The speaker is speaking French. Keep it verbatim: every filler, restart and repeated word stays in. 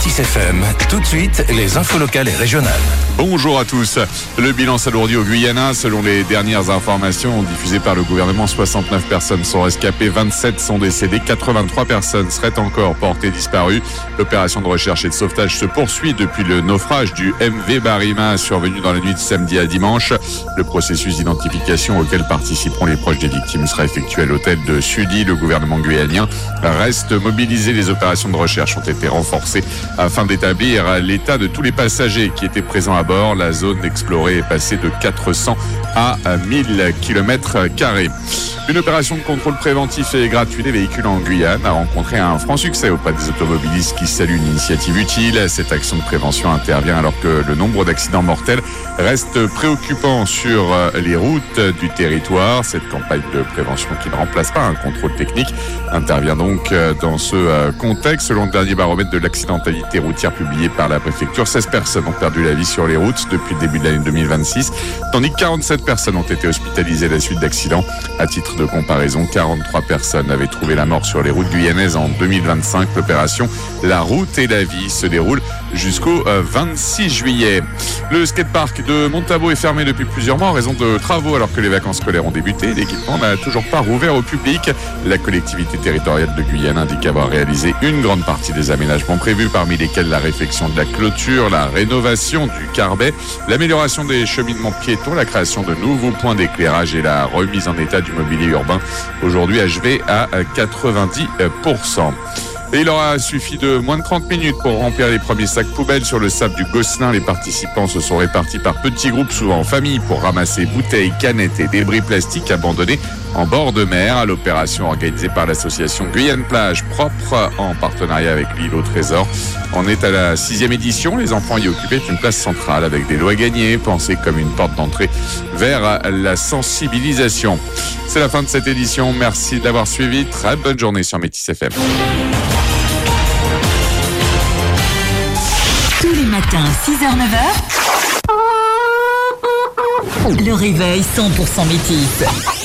Métis F M, tout de suite, les infos locales et régionales. Bonjour à tous. Le bilan s'alourdit au Guyana. Selon les dernières informations diffusées par le gouvernement, soixante-neuf personnes sont rescapées, vingt-sept sont décédées, quatre-vingt-trois personnes seraient encore portées disparues. L'opération de recherche et de sauvetage se poursuit depuis le naufrage du M V Barima survenu dans la nuit de samedi à dimanche. Le processus d'identification auquel participeront les proches des victimes sera effectué à l'hôtel de Sudi. Le gouvernement guyanien reste mobilisé. Les opérations de recherche ont été renforcées afin d'établir l'état de tous les passagers qui étaient présents à bord. La zone explorée est passée de quatre cents à mille kilomètres carrés. Une opération de contrôle préventif et gratuit des véhicules en Guyane a rencontré un franc succès auprès des automobilistes qui saluent une initiative utile. Cette action de prévention intervient alors que le nombre d'accidents mortels reste préoccupant sur les routes du territoire. Cette campagne de prévention, qui ne remplace pas un contrôle technique, intervient donc dans ce contexte. Selon le dernier baromètre de l'accidentalité routière publié par la préfecture, seize personnes ont perdu la vie sur les routes depuis le début de l'année deux mille vingt-six, tandis que quarante-sept personnes ont été hospitalisées à la suite d'accidents. À titre de comparaison, quarante-trois personnes avaient trouvé la mort sur les routes guyanaises en deux mille vingt-cinq. L'opération La route et la vie se déroule jusqu'au vingt-six juillet. Le skatepark de Montabo est fermé depuis plusieurs mois en raison de travaux alors que les vacances scolaires ont débuté. L'équipement n'a toujours pas rouvert au public. La collectivité territoriale de Guyane indique avoir réalisé une grande partie des aménagements prévus, parmi lesquels la réfection de la clôture, la rénovation du carbet, l'amélioration des cheminements piétons, la création de nouveaux points d'éclairage et la remise en état du mobilier urbain, aujourd'hui achevé à quatre-vingt-dix pour cent. Et il aura suffi de moins de trente minutes pour remplir les premiers sacs poubelles sur le sable du Gosselin. Les participants se sont répartis par petits groupes, souvent en famille, pour ramasser bouteilles, canettes et débris plastiques abandonnés en bord de mer. L'opération organisée par l'association Guyane Plage Propre en partenariat avec l'île au Trésor en est à la sixième édition. Les enfants y occupaient une place centrale avec des lots à gagner, pensés comme une porte d'entrée vers la sensibilisation. C'est la fin de cette édition. Merci de l'avoir suivi. Très bonne journée sur Métis F M. Tous les matins, six heures neuf heures, le réveil cent pour cent Métis.